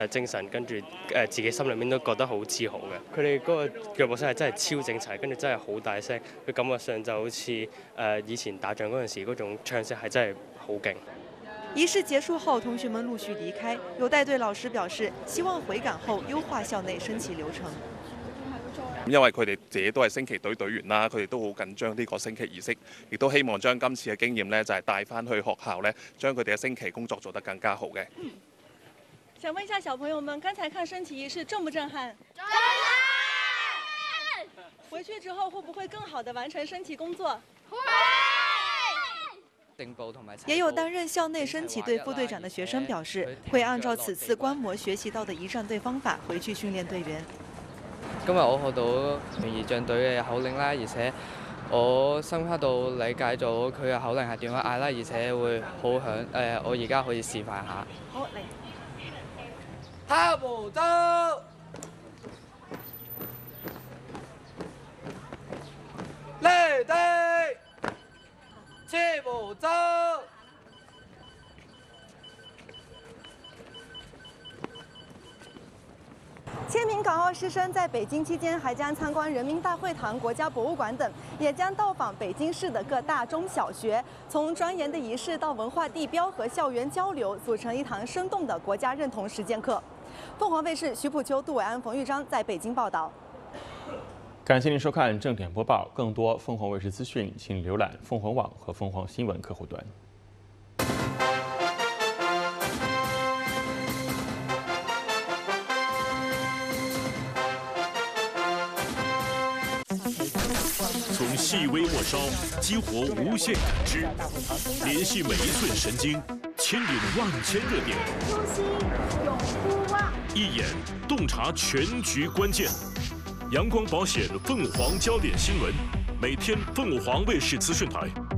精神，跟住自己心裏面都覺得好自豪嘅。佢哋嗰個腳步聲係真係超整齊，跟住真係好大聲，佢感覺上就好似以前打仗嗰陣時嗰種唱聲係真係好勁。 仪式结束后，同学们陆续离开。有带队老师表示，希望回港后优化校内升旗流程。 因為佢哋自己都係升旗隊隊員啦，佢哋都好緊張呢個升旗儀式，亦都希望將今次嘅經驗呢，就係帶翻去學校呢，將佢哋嘅升旗工作做得更加好嘅。 想問一下小朋友們，剛才看升旗儀式震不震撼？震撼！回去之後會不會更好地完成升旗工作？會。也有擔任校內升旗隊副隊長的學生表示，會按照此次觀摩學習到的儀仗隊方法回去訓練隊員。 今日我學到儀仗隊嘅口令啦，而且我深刻到理解咗佢嘅口令係點樣嗌啦，而且會好響。我而家可以示範下。 好嚟。 下步走，嚟隊，切步走。 千名港澳師生在北京期間，還將參觀人民大會堂、國家博物館等，也將到訪北京市的各大中小學。從莊嚴的儀式到文化地標和校園交流，組成一堂生動的國家認同實踐課。鳳凰衛視徐普秋、杜偉安、馮玉章在北京報道。 感謝您收看正點播報，更多鳳凰衛視資訊，請瀏覽鳳凰網和鳳凰新聞客戶端。 從細微末梢激活無限感知，聯繫每一寸神經，牽引萬千熱點。 呼吸，永呼啊！ 一眼洞察全局關鍵。陽光保險鳳凰焦點新聞，每天鳳凰衛視資訊台